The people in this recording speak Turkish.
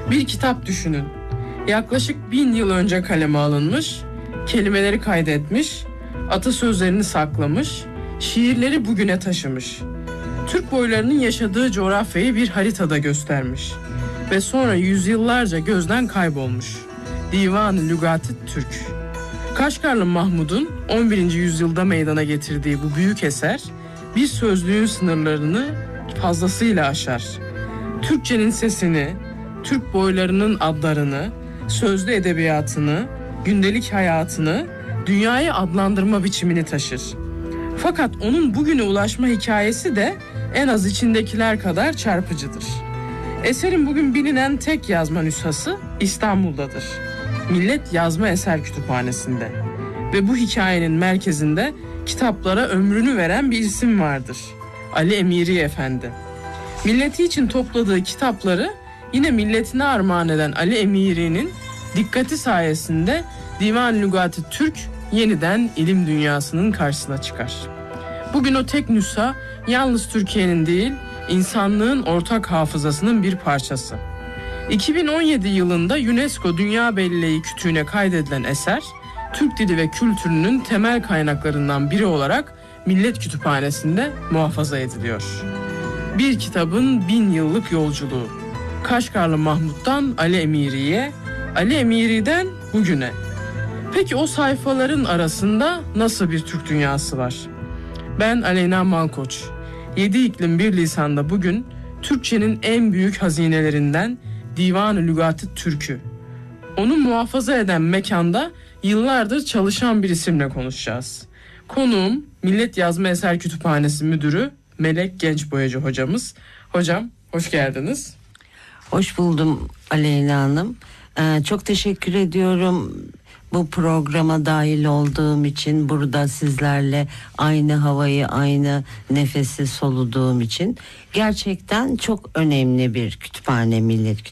Bir kitap düşünün. Yaklaşık 1000 yıl önce kaleme alınmış, kelimeleri kaydetmiş, atasözlerini saklamış, şiirleri bugüne taşımış. Türk boylarının yaşadığı coğrafyayı bir haritada göstermiş ve sonra yüzyıllarca gözden kaybolmuş. Divan-ı Lügat-ı Türk. Kaşgarlı Mahmud'un 11. yüzyılda meydana getirdiği bu büyük eser, bir sözlüğün sınırlarını fazlasıyla aşar. Türkçenin sesini, Türk boylarının adlarını, sözlü edebiyatını, gündelik hayatını, dünyayı adlandırma biçimini taşır. Fakat onun bugüne ulaşma hikayesi de en az içindekiler kadar çarpıcıdır. Eserin bugün bilinen tek yazma nüshası İstanbul'dadır. Millet Yazma Eser Kütüphanesi'nde. Ve bu hikayenin merkezinde kitaplara ömrünü veren bir isim vardır. Ali Emiri Efendi. Milleti için topladığı kitapları yine milletine armağan eden Ali Emiri'nin dikkati sayesinde Divan-ı Lügat-ı Türk yeniden ilim dünyasının karşısına çıkar. Bugün o tek nüsha yalnız Türkiye'nin değil, insanlığın ortak hafızasının bir parçası. 2017 yılında UNESCO Dünya Belleği Kütüğü'ne kaydedilen eser, Türk dili ve kültürünün temel kaynaklarından biri olarak Millet Kütüphanesi'nde muhafaza ediliyor. Bir kitabın 1000 yıllık yolculuğu. Kaşgarlı Mahmud'dan Ali Emiri'ye, Ali Emiri'den bugüne. Peki o sayfaların arasında nasıl bir Türk dünyası var? Ben Aleyna Malkoç. 7 iklim bir lisanda bugün Türkçenin en büyük hazinelerinden Divan-ı Lügat-ı Türk'ü, onu muhafaza eden mekanda yıllardır çalışan bir isimle konuşacağız. Konuğum Millet Yazma Eser Kütüphanesi Müdürü Melek Gençboyacı hocamız. Hocam hoş geldiniz. Hoş buldum Aleyna Hanım. Çok teşekkür ediyorum bu programa dahil olduğum için, burada sizlerle aynı havayı, aynı nefesi soluduğum için. Gerçekten çok önemli bir kütüphane, Millet Kütüphanesi.